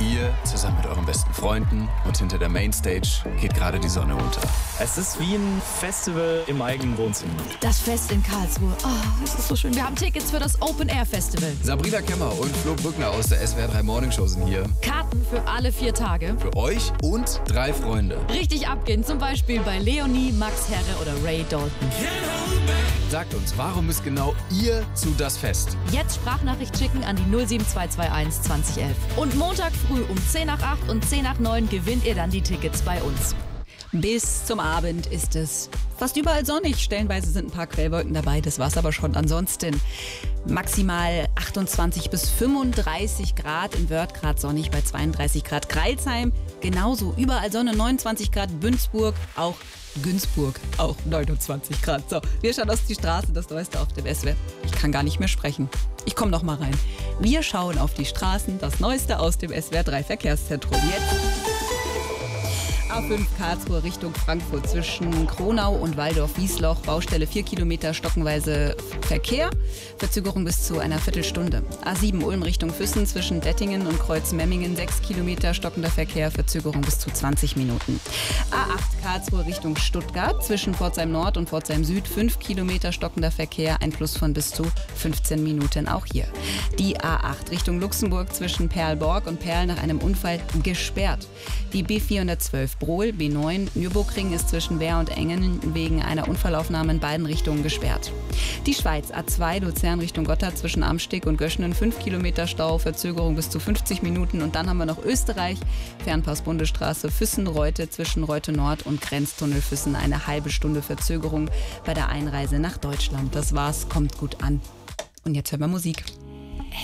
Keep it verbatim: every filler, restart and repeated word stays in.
Ihr zusammen mit euren besten Freunden und hinter der Mainstage geht gerade die Sonne unter. Es ist wie ein Festival im eigenen Wohnzimmer. Das Fest in Karlsruhe. Oh, es ist so schön. Wir haben Tickets für das Open Air Festival. Sabrina Kemmer und Flo Brückner aus der S W R drei Morning Show sind hier. Karten für alle vier Tage. Für euch und drei Freunde. Richtig abgehen, zum Beispiel bei Leonie, Max Herre oder Ray Dalton. Sagt uns, warum ist genau ihr zu das Fest? Jetzt Sprachnachricht schicken an die null sieben zwei zwei eins zwanzig elf. Und Montag früh um zehn nach acht und zehn nach neun gewinnt ihr dann die Tickets bei uns. Bis zum Abend ist es fast überall sonnig. Stellenweise sind ein paar Quellwolken dabei, das war's aber schon. Ansonsten maximal achtundzwanzig bis fünfunddreißig Grad, in Wörth gerade sonnig bei zweiunddreißig Grad. Greilsheim genauso, überall Sonne, neunundzwanzig Grad. Günzburg auch. Günzburg auch neunundzwanzig Grad. So, wir schauen auf die Straße, das Neueste auf dem S W R. Ich kann gar nicht mehr sprechen. Ich komme noch mal rein. Wir schauen auf die Straßen, das Neueste aus dem S W R drei Verkehrszentrum. Jetzt A fünf Karlsruhe Richtung Frankfurt zwischen Kronau und Waldorf-Wiesloch. Baustelle vier Kilometer, stockenweise Verkehr. Verzögerung bis zu einer Viertelstunde. A sieben Ulm Richtung Füssen zwischen Dettingen und Kreuzmemmingen. sechs Kilometer, stockender Verkehr. Verzögerung bis zu zwanzig Minuten. A acht Karlsruhe Richtung Stuttgart zwischen Pforzheim Nord und Pforzheim Süd. fünf Kilometer, stockender Verkehr. Ein Plus von bis zu fünfzehn Minuten auch hier. Die A acht Richtung Luxemburg zwischen Perlborg und Perl nach einem Unfall gesperrt. Die B vierhundertzwölf Brohl, B neun, Nürburgring ist zwischen Wehr und Engen wegen einer Unfallaufnahme in beiden Richtungen gesperrt. Die Schweiz A zwei Luzern Richtung Gotthard zwischen Amsteg und Göschenen, fünf Kilometer Stau, Verzögerung bis zu fünfzig Minuten. Und dann haben wir noch Österreich, Fernpass Bundesstraße Füssen-Reute zwischen Reute Nord und Grenztunnel Füssen, eine halbe Stunde Verzögerung bei der Einreise nach Deutschland. Das war's, kommt gut an. Und jetzt hören wir Musik.